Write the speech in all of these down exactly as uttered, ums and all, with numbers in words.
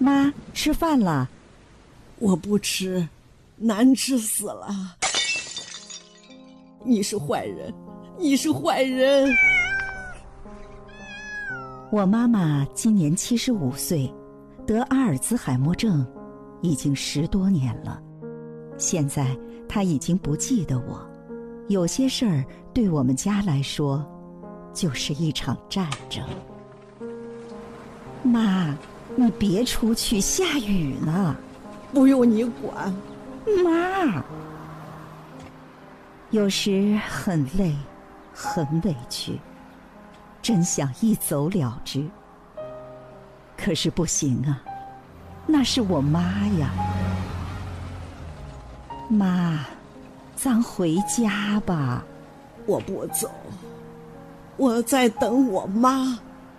妈，吃饭了。 我不吃，难吃死了。你是坏人，你是坏人。 我妈妈今年七十五岁，得阿尔兹海默症，已经十多年了。现在她已经不记得我，有些事儿对我们家来说，就是一场战争。妈，你别出去，下雨呢。 不用你管。 妈，有时很累，很委屈，真想一走了之。可是不行啊，那是我妈呀。妈，咱回家吧。 我不走，我在等我妈。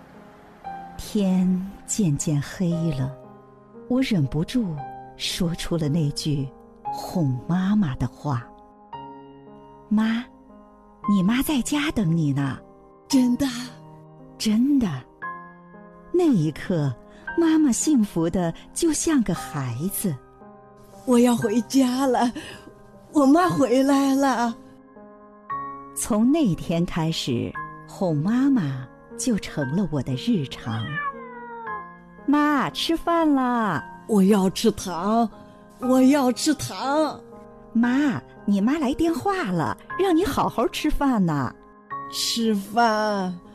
天渐渐黑了，我忍不住说出了那句哄妈妈的话。妈，你妈在家等你呢。 真的？ 真的。那一刻，妈妈幸福的就像个孩子。 我要回家了，我妈回来了。 从那天开始，哄妈妈就成了我的日常。妈，吃饭啦！ 我要吃糖，我要吃糖。 妈，你妈来电话了，让你好好吃饭呢。 吃饭。